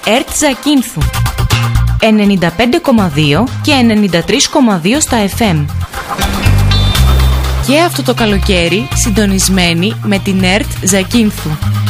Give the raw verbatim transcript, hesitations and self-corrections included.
ΕΡΤ Ζακίνθου ενενήντα πέντε κόμμα δύο και ενενήντα τρία κόμμα δύο στα εφ εμ. Και αυτό το καλοκαίρι συντονισμένοι με την ΕΡΤ Ζακίνθου.